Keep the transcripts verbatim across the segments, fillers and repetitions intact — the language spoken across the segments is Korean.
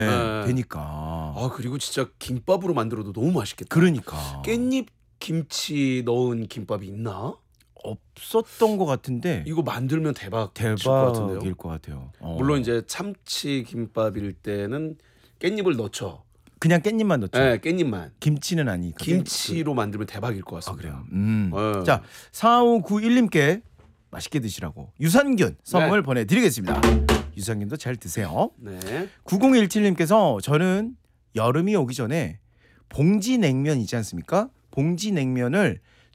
네. 되니까. 아 그리고 진짜 김밥으로 만들어도 너무 맛있겠다. 그러니까. 깻잎 김치 넣은 김밥이 있나? 없었던 것 같은데 이거 만들면 대박 칠 것 같은데요. 대박일 것 같아요. 어. 물론 이제 참치 김밥일 때는 깻잎을 넣죠. 그냥 깻잎만 넣죠. 네, 깻잎만. 김치는 아니니까. 김치로 만들면 대박일 것 아, 같습니다. 그래요. 음. 네. 자, 사오구일님께 맛있게 드시라고 유산균 선물 네. 보내드리겠습니다. 유산균도 잘 드세요. 네. 구공일칠님께서 저는 여름이 오기 전에 봉지 냉면 있지 않습니까? 봉지 냉면을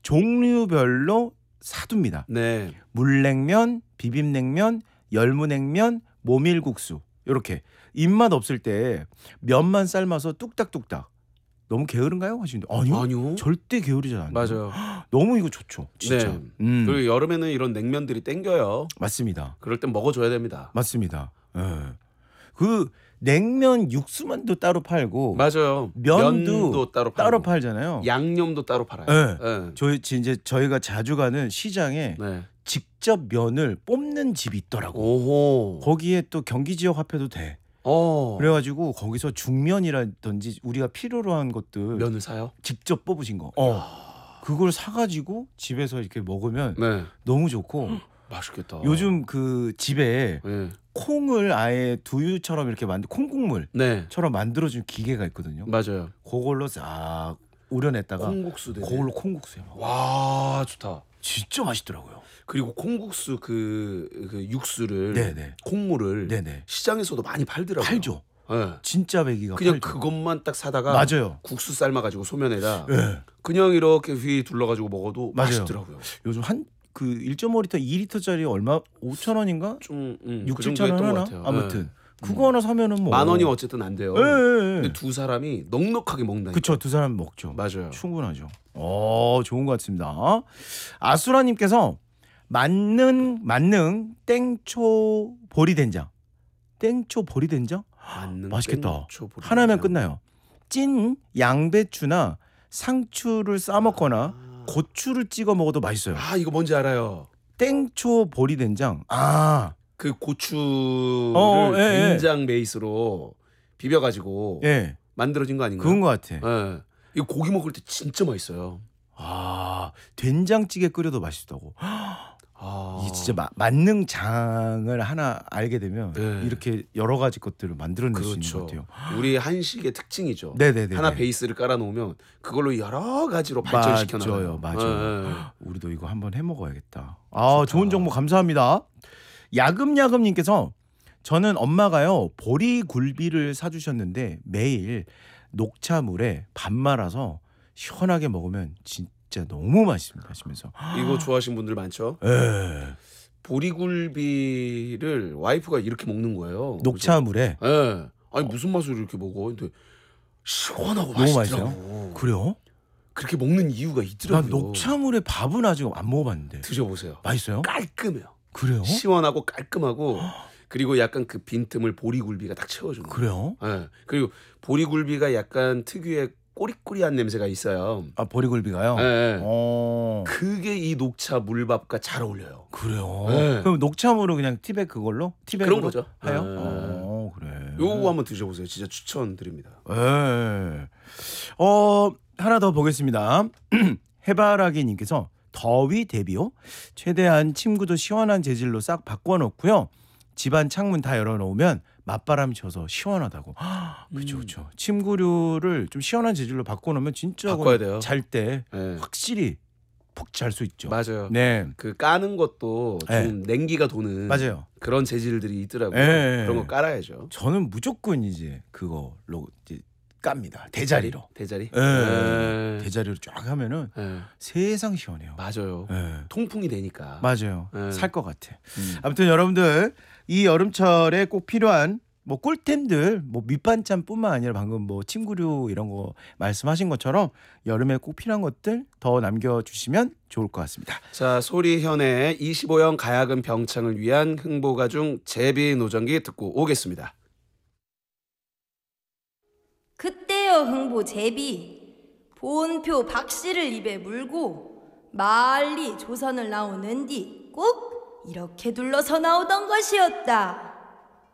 종류별로 사둡니다. 네. 물냉면, 비빔냉면, 열무냉면, 모밀국수 이렇게 입맛 없을 때 면만 삶아서 뚝딱뚝딱. 너무 게으른가요? 하시는데 아니요. 아니요. 절대 게으르지 않아요. 맞아요. 너무 이거 좋죠. 진짜. 네. 음. 그리고 여름에는 이런 냉면들이 땡겨요. 맞습니다. 그럴 땐 먹어줘야 됩니다. 맞습니다. 예. 그 냉면 육수만도 따로 팔고 맞아요. 면도, 면도 따로 팔고. 따로 팔잖아요. 양념도 따로 팔아요. 네. 네. 저희 이제 저희가 자주 가는 시장에 네. 직접 면을 뽑는 집이 있더라고. 오호. 거기에 또 경기 지역 화폐도 돼. 어. 그래가지고 거기서 죽면이라든지 우리가 필요로 한 것들 면을 사요? 직접 뽑으신 거. 어. 그걸 사가지고 집에서 이렇게 먹으면 네. 너무 좋고. 맛있겠다. 요즘 그 집에 네. 콩을 아예 두유처럼 이렇게 만들 콩국물처럼 네. 만들어준 기계가 있거든요. 맞아요. 그걸로 싹 우려냈다가 콩국수 되네. 그걸로 콩국수 해 먹어. 와 좋다. 진짜 맛있더라고요. 그리고 콩국수 그, 그 육수를 네네. 콩물을 네네. 시장에서도 많이 팔더라고요. 팔죠. 네. 진짜 배기가 그냥 팔죠. 그것만 딱 사다가 맞아요. 국수 삶아가지고 소면에다 네. 그냥 이렇게 휘 둘러가지고 먹어도 맞아요. 맛있더라고요. 요즘 한 그 일 점 오 리터, 이 리터짜리 얼마 오천 원인가? 좀 음, 육, 그 칠천 원 정도 했던 것 하나? 같아요. 아무튼 네. 그거 하나 사면은 뭐 만 원이 어쨌든 안 돼요. 예, 예, 예. 근데 두 사람이 넉넉하게 먹는다니까. 그쵸, 두 사람 먹죠. 맞아요. 충분하죠. 어, 좋은 것 같습니다. 아수라님께서 만능 만능 땡초 보리된장. 땡초 보리된장? 맞는 맛있겠다. 땡초 보리된장. 하나면 끝나요. 찐 양배추나 상추를 싸 먹거나 아. 고추를 찍어 먹어도 맛있어요. 아 이거 뭔지 알아요. 땡초 보리된장. 아, 그 고추를 어, 예, 예. 된장 베이스로 비벼가지고 예, 만들어진 거 아닌가요? 그건 것 같아. 예. 이거 고기 먹을 때 진짜 맛있어요. 아, 된장찌개 끓여도 맛있다고. 아. 이 진짜 마, 만능장을 하나 알게 되면 네. 이렇게 여러 가지 것들을 만들어낼 수 있는 그렇죠. 것 같아요. 우리 한식의 특징이죠. 네네네. 하나 베이스를 깔아놓으면 그걸로 여러 가지로 발전시켜 나가요. 맞아요, 맞아요. 예, 예. 우리도 이거 한번 해 먹어야겠다. 아, 좋은 정보 감사합니다. 야금야금님께서 저는 엄마가요 보리굴비를 사주셨는데 매일 녹차물에 밥 말아서 시원하게 먹으면 진짜 너무 맛있습니다 하시면서. 이거 좋아하시는 분들 많죠. 예. 보리굴비를 와이프가 이렇게 먹는 거예요. 녹차물에. 그래서, 예. 아니 무슨 맛으로 이렇게 먹어? 근데 시원하고 너무 맛있더라고. 맛있어요? 그래요? 그렇게 먹는 이유가 있더라고요. 난 녹차물에 밥은 아직 안 먹어봤는데. 드셔보세요. 맛있어요? 깔끔해요. 그래요? 시원하고 깔끔하고 그리고 약간 그 빈틈을 보리굴비가 딱 채워주는 거예요. 그래요? 예. 그리고 보리굴비가 약간 특유의 꼬리꼬리한 냄새가 있어요. 아, 보리굴비가요? 예, 예. 어. 그게 이 녹차 물밥과 잘 어울려요. 그래요? 네. 그럼 녹차물은 그냥 티백 그걸로? 티백으로 그런 거죠. 해요? 네. 어, 그래. 요거 한번 드셔보세요. 진짜 추천드립니다. 예. 어, 하나 더 보겠습니다. 해바라기님께서 더위 대비요? 최대한 침구도 시원한 재질로 싹 바꿔놓고요. 집안 창문 다 열어놓으면 맞바람이 쳐서 시원하다고. 그렇죠, 그렇죠. 침구류를 좀 시원한 재질로 바꿔놓으면 진짜 바꿔야 돼요. 잘 때 네. 확실히 푹 잘 수 있죠. 맞아요. 네, 그 까는 것도 좀 냉기가 도는 맞아요. 그런 재질들이 있더라고요. 네. 그런 거 깔아야죠. 저는 무조건 이제 그거로 이제 깝니다. 대자리로. 대자리? 예. 네. 대자리로 쫙 하면은 네. 세상 시원해요. 맞아요. 예. 통풍이 되니까. 맞아요. 네. 살 것 같아. 음. 아무튼 여러분들 이 여름철에 꼭 필요한 뭐 꿀템들 뭐 밑반찬뿐만 아니라 방금 뭐 침구류 이런 거 말씀하신 것처럼 여름에 꼭 필요한 것들 더 남겨주시면 좋을 것 같습니다. 자, 소리현의 이십오형 가야금 병창을 위한 흥보가중 제비노전기 듣고 오겠습니다. 그때여 흥보 제비 본표 박씨를 입에 물고 멀리 조선을 나오는 뒤 꼭 이렇게 둘러서 나오던 것이었다.